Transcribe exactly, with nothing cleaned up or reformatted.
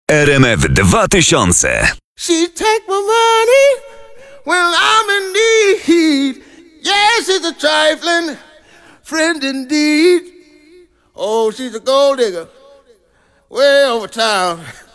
R M F dwa tysiące. She take my money when I'm in need. Yes, she's a trifling friend indeed. Oh, she's a gold digger way over town.